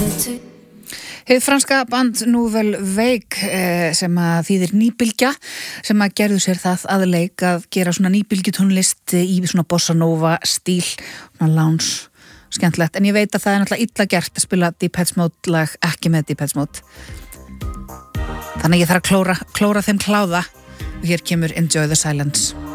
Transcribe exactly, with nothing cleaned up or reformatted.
Hið franska band Nouvelle Vague eh, sem að þýðir nýbylgja sem að gerðu sér það aðleik að gera svona nýbylgjutónlist í svona bossa nova stíl, svona lounge, skemmtilegt. En ég veit að það er náttúrulega illa gert að spila Depeche Mode lag ekki með Depeche Mode. Þannig að ég þarf að klóra, klóra þeim kláða og hér kemur Enjoy the Silence.